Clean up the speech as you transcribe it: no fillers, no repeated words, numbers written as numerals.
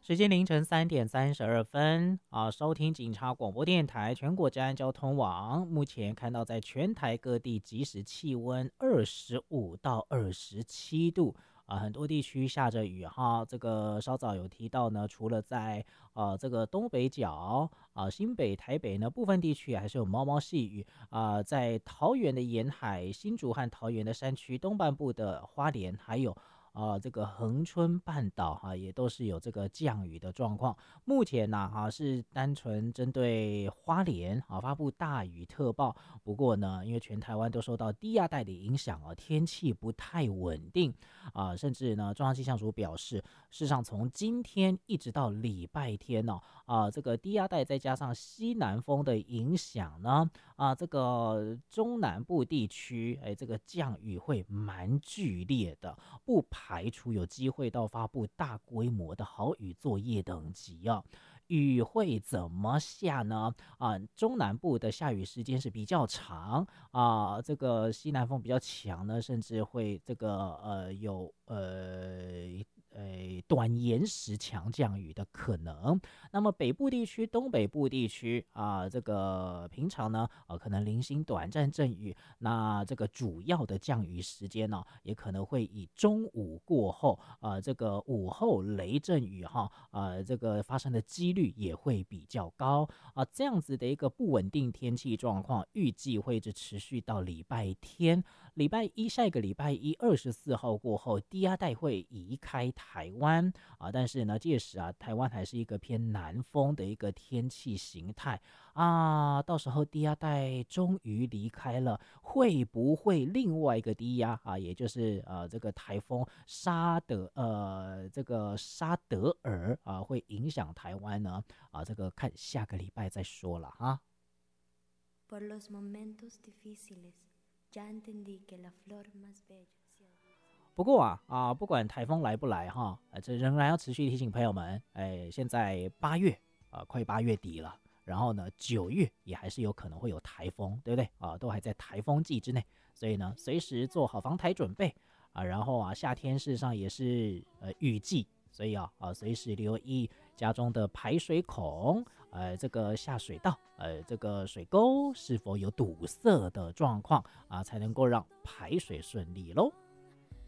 时间凌晨3点32分收听警察广播电台全国治安交通网。目前看到在全台各地即时气温25到27度很多地区下着雨哈。这个稍早有提到呢，除了在这个东北角新北、台北呢部分地区还是有毛毛细雨在桃园的沿海、新竹和桃园的山区东半部的花莲，还有这个恒春半岛也都是有这个降雨的状况。目前呢是单纯针对花莲发布大雨特报。不过呢，因为全台湾都受到低压带的影响天气不太稳定甚至呢，中央气象署表示，事实上从今天一直到礼拜天这个低压带再加上西南风的影响呢这个中南部地区这个降雨会蛮剧烈的，不排除有机会到发布大规模的豪雨作业等级雨会怎么下呢中南部的下雨时间是比较长这个西南风比较强呢，甚至会这个有短延时强降雨的可能。那么北部地区、东北部地区这个平常呢可能零星短暂阵雨，那这个主要的降雨时间呢也可能会以中午过后这个午后雷阵雨这个发生的几率也会比较高这样子的一个不稳定天气状况，预计会一直持续到礼拜天。礼拜一，下一个礼拜一24号过后，低压带会移开台湾但是呢，届时台湾还是一个偏南风的一个天气形态到时候低压带终于离开了，会不会另外一个低压也就是这个台风这个沙德尔会影响台湾呢这个看下个礼拜再说了哈。Por los momentos difíciles, ya entendí que la flor más bella。不过不管台风来不来这仍然要持续提醒朋友们，现在8月快8月底了，然后呢9月也还是有可能会有台风，对不对都还在台风季之内，所以呢随时做好防台准备然后夏天事实上也是雨季，所以随时留意家中的排水孔这个下水道这个水沟是否有堵塞的状况才能够让排水顺利咯。